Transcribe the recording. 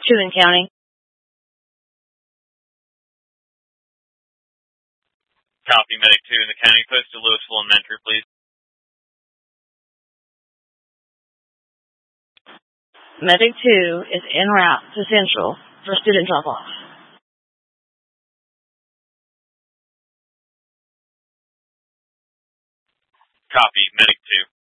2 in county. Copy, Medic 2 in the county. Post to Louisville and Mentor, please. Medic 2 is en route to Central for student drop-off. Copy, Medic 2.